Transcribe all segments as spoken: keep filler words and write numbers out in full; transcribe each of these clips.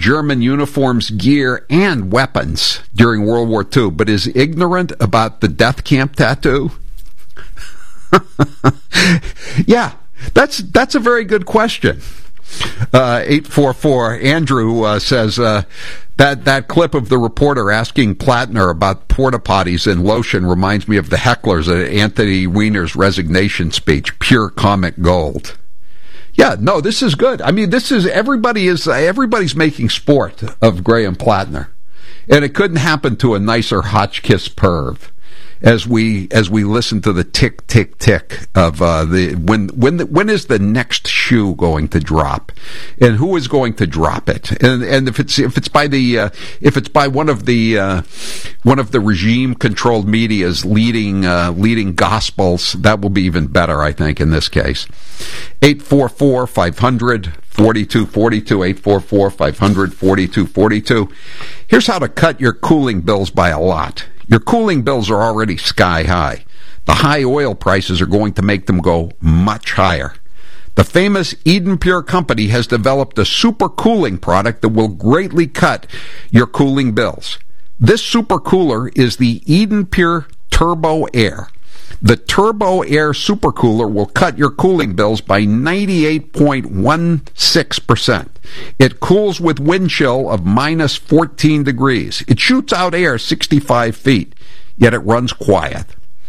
German uniforms, gear, and weapons during World War Two, but is ignorant about the death camp tattoo? Yeah, that's that's a very good question. Uh, eight four four, Andrew uh, says uh, that that clip of the reporter asking Platner about porta potties and lotion reminds me of the hecklers at Anthony Weiner's resignation speech. Pure comic gold. Yeah, no, this is good. I mean, this is everybody is everybody's making sport of Graham Platner, and it couldn't happen to a nicer Hotchkiss perv. As we as we listen to the tick tick tick of uh, the when when the, when is the next shoe going to drop, and who is going to drop it, and and if it's if it's by the uh, if it's by one of the uh, one of the regime controlled media's leading uh, leading gospels, that will be even better, I think, in this case. eight four four, five hundred, forty-two forty-two, eight four four, five hundred, forty-two forty-two. Here's how to cut your cooling bills by a lot. Your cooling bills are already sky high. The high oil prices are going to make them go much higher. The famous Eden Pure company has developed a super cooling product that will greatly cut your cooling bills. This super cooler is the Eden Pure Turbo Air. The Turbo Air Super Cooler will cut your cooling bills by ninety-eight point one six percent. It cools with wind chill of minus fourteen degrees. It shoots out air sixty-five feet, yet it runs quiet.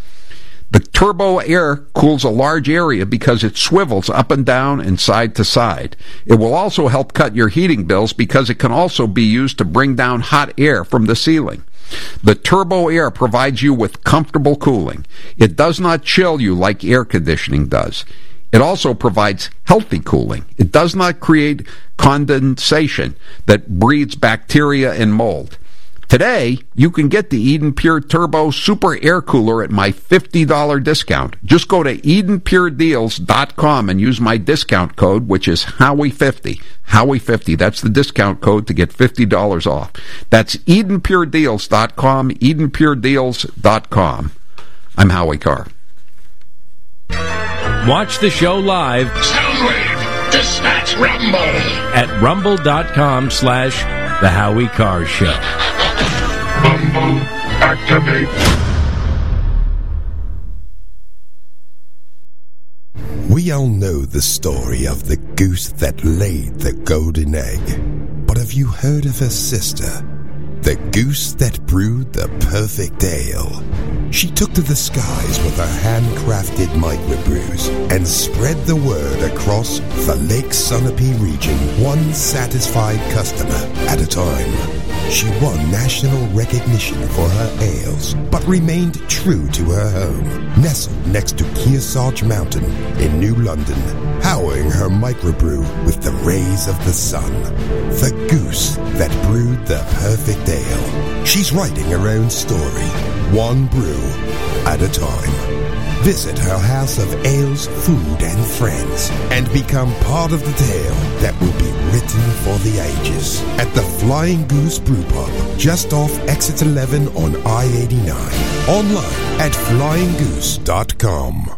The Turbo Air cools a large area because it swivels up and down and side to side. It will also help cut your heating bills because it can also be used to bring down hot air from the ceiling. The Turbo Air provides you with comfortable cooling. It does not chill you like air conditioning does. It also provides healthy cooling. It does not create condensation that breeds bacteria and mold. Today, you can get the Eden Pure Turbo Super Air Cooler at my fifty dollars discount. Just go to Eden Pure Deals dot com and use my discount code, which is Howie fifty. Howie fifty, that's the discount code to get fifty dollars off. That's Eden Pure Deals dot com, Eden Pure Deals dot com. I'm Howie Carr. Watch the show live. Soundwave, dispatch Rumble. At rumble.com slash The Howie Carr Show. Rumble, activate. We all know the story of the goose that laid the golden egg. But have you heard of her sister? The goose that brewed the perfect ale. She took to the skies with her handcrafted microbrews and spread the word across the Lake Sunapee region, one satisfied customer at a time. She won national recognition for her ales, but remained true to her home, nestled next to Kearsarge Mountain in New London, powering her microbrew with the rays of the sun. The goose that brewed the perfect ale. She's writing her own story, one brew at a time. Visit her house of ales, food, and friends, and become part of the tale that will be written for the ages at the Flying Goose Brew Pub, just off Exit eleven on I eighty-nine. Online at flying goose dot com.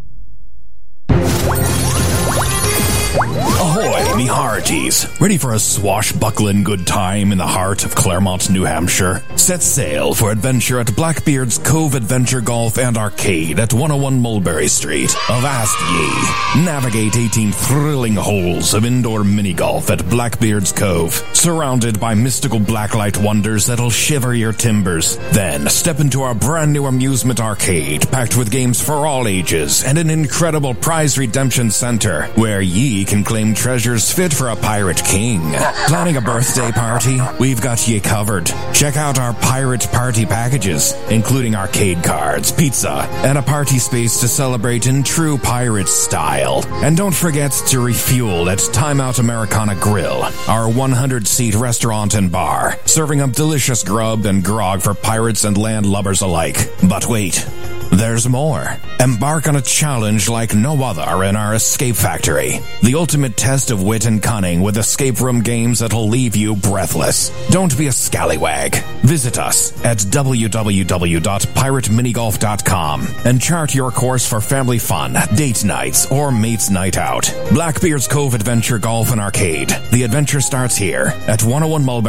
Ahoy, me hearties. Ready for a swashbuckling good time in the heart of Claremont, New Hampshire? Set sail for adventure at Blackbeard's Cove Adventure Golf and Arcade at one oh one Mulberry Street. Avast ye. Navigate eighteen thrilling holes of indoor mini-golf at Blackbeard's Cove, surrounded by mystical blacklight wonders that'll shiver your timbers. Then step into our brand new amusement arcade, packed with games for all ages and an incredible prize redemption center, where ye can claim treasures fit for a pirate king. Planning a birthday party? We've got ye covered. Check out our pirate party packages, including arcade cards, pizza, and a party space to celebrate in true pirate style. And don't forget to refuel at Time Out Americana Grill, our one hundred seat restaurant and bar, serving up delicious grub and grog for pirates and landlubbers alike. But wait, there's more. Embark on a challenge like no other in our Escape Factory, the ultimate test of wit and cunning with escape room games that'll leave you breathless. Don't be a scallywag. Visit us at w w w dot pirate minigolf dot com and chart your course for family fun, date nights, or mates night out. Blackbeard's Cove Adventure Golf and Arcade. The adventure starts here at one oh one Mulberry